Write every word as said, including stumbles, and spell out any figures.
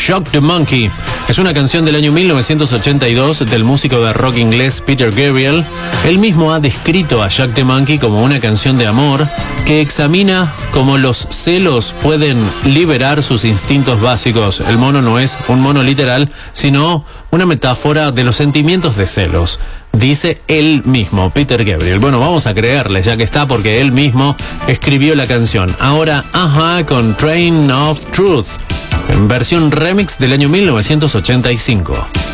Shock the Monkey. Es una canción del año mil novecientos ochenta y dos del músico de rock inglés Peter Gabriel. Él mismo ha descrito a Shock the Monkey como una canción de amor que examina cómo los celos pueden liberar sus instintos básicos. El mono no es un mono literal, sino una metáfora de los sentimientos de celos. Dice él mismo, Peter Gabriel. Bueno, vamos a creerle, ya que está, porque él mismo escribió la canción. Ahora, ajá, con Train of Truth, en versión remix del año mil novecientos ochenta y cinco.